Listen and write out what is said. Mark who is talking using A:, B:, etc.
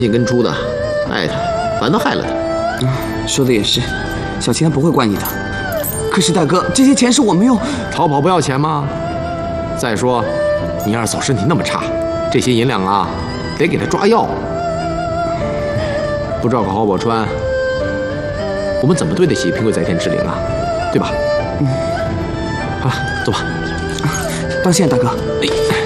A: 进跟出的，爱他反倒害了他。
B: 说的也是，小青他不会怪你的。可是大哥，这些钱是我们用
A: 逃跑不要钱吗？再说，你二嫂身体那么差，这些银两啊，得给她抓药。不照顾好宝钏，我们怎么对得起平贵在天之灵啊？对吧？好了，走吧。
B: 当谢大哥。
A: 哎。